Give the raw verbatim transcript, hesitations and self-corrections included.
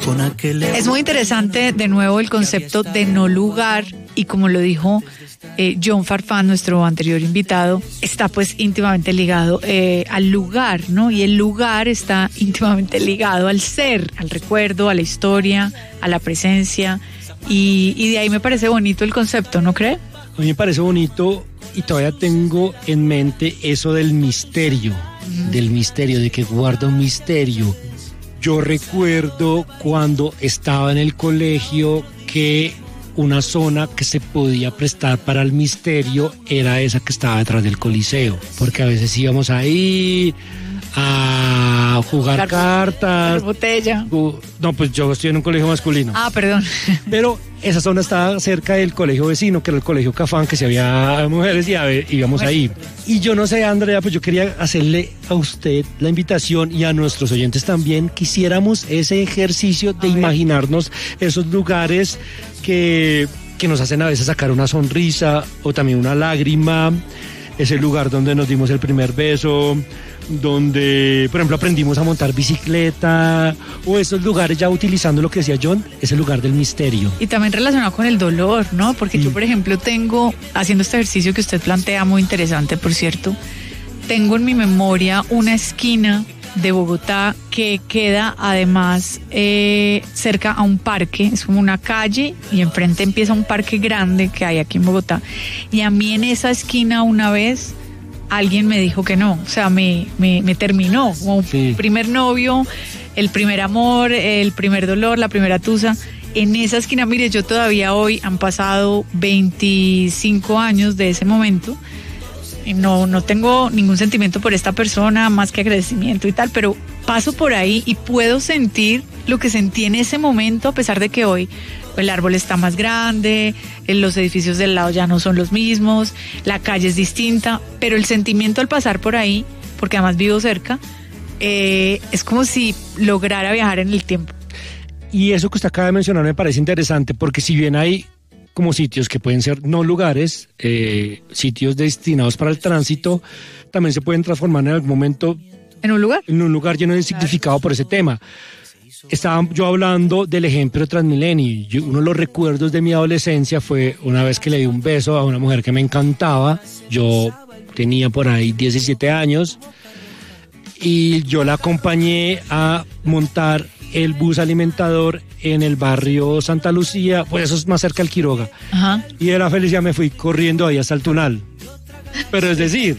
con aquel... Es muy interesante, de nuevo, el concepto de no lugar, y como lo dijo eh, John Farfán, nuestro anterior invitado, está pues íntimamente ligado eh, al lugar, ¿no? Y el lugar está íntimamente ligado al ser, al recuerdo, a la historia, a la presencia, y, y de ahí me parece bonito el concepto, ¿no cree? A mí me parece bonito y todavía tengo en mente eso del misterio, mm. del misterio, de que guarda un misterio. Yo recuerdo cuando estaba en el colegio que una zona que se podía prestar para el misterio era esa que estaba detrás del Coliseo, porque a veces íbamos ahí a jugar Car- cartas. Botella. No, pues yo estoy en un colegio masculino. Ah, perdón. Pero esa zona estaba cerca del colegio vecino, que era el colegio Cafán, que si había mujeres y íbamos bueno. ahí. Y yo no sé, Andrea, pues yo quería hacerle a usted la invitación y a nuestros oyentes también, quisiéramos ese ejercicio de imaginarnos esos lugares que, que nos hacen a veces sacar una sonrisa o también una lágrima, ese lugar donde nos dimos el primer beso, donde, por ejemplo, aprendimos a montar bicicleta, o esos lugares, ya utilizando lo que decía John, es el lugar del misterio. Y también relacionado con el dolor, ¿no? Porque mm. yo, por ejemplo, tengo, haciendo este ejercicio que usted plantea, muy interesante, por cierto, tengo en mi memoria una esquina de Bogotá que queda además eh, cerca a un parque, es como una calle y enfrente empieza un parque grande que hay aquí en Bogotá, y a mí en esa esquina una vez alguien me dijo que no, o sea, me, me, me terminó, como sí. primer novio, el primer amor, el primer dolor, la primera tusa. En esa esquina, mire, yo todavía hoy, han pasado veinticinco años de ese momento, no, no tengo ningún sentimiento por esta persona, más que agradecimiento y tal, pero paso por ahí y puedo sentir lo que sentí en ese momento, a pesar de que hoy el árbol está más grande, los edificios del lado ya no son los mismos, la calle es distinta, pero el sentimiento al pasar por ahí, porque además vivo cerca, eh, es como si lograra viajar en el tiempo. Y eso que usted acaba de mencionar me parece interesante, porque si bien hay como sitios que pueden ser no lugares, eh, sitios destinados para el tránsito, también se pueden transformar en algún momento en un lugar, en un lugar lleno de significado por ese tema. Estaba yo hablando del ejemplo de Transmilenio. Yo, uno de los recuerdos de mi adolescencia fue una vez que le di un beso a una mujer que me encantaba. Yo tenía por ahí diecisiete años y yo la acompañé a montar el bus alimentador en el barrio Santa Lucía, pues eso es más cerca al Quiroga. Ajá. Y de la felicidad me fui corriendo ahí hasta el Tunal. Pero es decir,